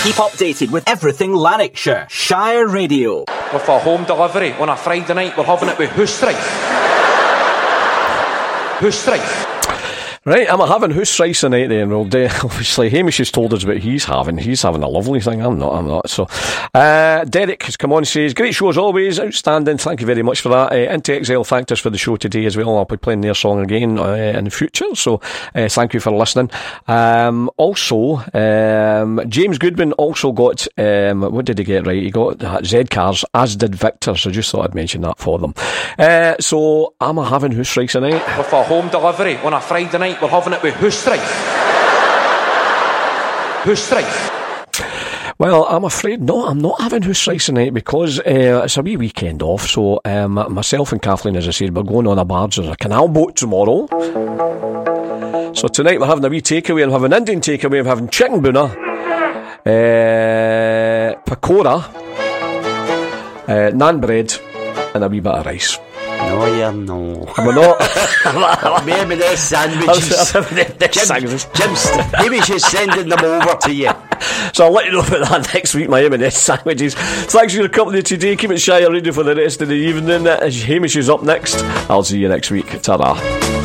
Keep updated with everything Lanarkshire. Shire Radio. With a home delivery on a Friday night, we're having it with Hoose Rice. Hoose Rice. Right, I'm having Hoose Rice tonight then. Well, obviously, Hamish has told us about he's having a lovely thing. I'm not. So, Derek has come on and says, great show as always, outstanding. Thank you very much for that. Into Exile thanked us for the show today as well. I'll be playing their song again in the future. So, thank you for listening. Also, James Goodman also got, what did he get right? He got Z Cars, as did Victor. So, just thought I'd mention that for them. So, I'm having Hoose Rice tonight. With a home delivery on a Friday night, we're having it with Hoose Rice. Hoose Rice. Well, I'm afraid I'm not having Hoose Rice tonight because it's a wee weekend off. So myself and Kathleen, as I said, we're going on a barge. There's a canal boat tomorrow. So tonight we're having a wee takeaway. I'm having Indian takeaway. I'm having chicken boona, pakora, naan bread, and a wee bit of rice. No, you're no. Am I not? Maybe they're sandwiches. Maybe she's sending them over to you. So I'll let you know about that next week, my M&S sandwiches. Thanks for your company today. Keep it Shire Radio for the rest of the evening. As Hamish is up next, I'll see you next week. Ta-ra.